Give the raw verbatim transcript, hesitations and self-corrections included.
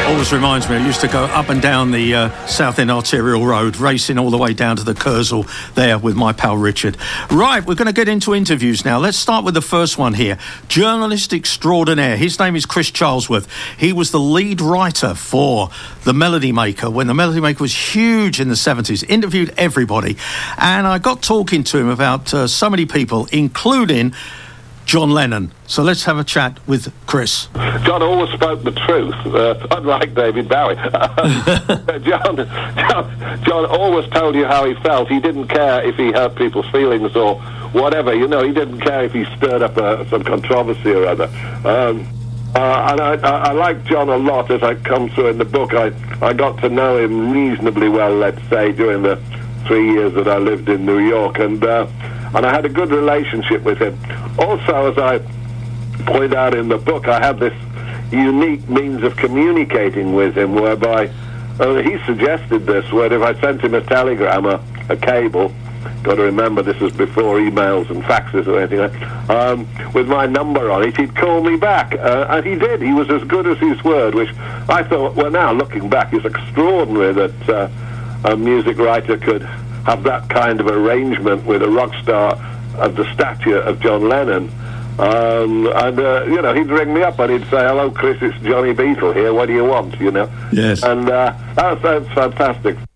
Always reminds me, I used to go up and down the uh, South End Arterial Road, racing all the way down to the Kersal there with my pal Richard. Right, we're going to get into interviews now. Let's start with the first one here. Journalist extraordinaire. His name is Chris Charlesworth. He was the lead writer for The Melody Maker when The Melody Maker was huge in the seventies. Interviewed everybody. And I got talking to him about uh, so many people, including John Lennon. So let's have a chat with Chris. John always spoke the truth, uh, unlike David Bowie. John, John, John always told you how he felt. He didn't care if he hurt people's feelings or whatever. You know, he didn't care if he stirred up uh, some controversy or other. Um, uh, and I, I, I like John a lot, as I come through in the book. I, I got to know him reasonably well, let's say, during the three years that I lived in New York. And... Uh, And I had a good relationship with him. Also, as I point out in the book, I had this unique means of communicating with him, whereby uh, he suggested this, where if I sent him a telegram, a, a cable, got to remember this was before emails and faxes or anything like that, um, with my number on it, he'd call me back. Uh, and he did. He was as good as his word, which I thought, well, now looking back, is extraordinary that uh, a music writer could have that kind of arrangement with a rock star of the stature of John Lennon. Um, and, uh, you know, he'd ring me up and he'd say, hello, Chris, it's Johnny Beetle here, what do you want, you know? Yes. And uh, that, that's fantastic.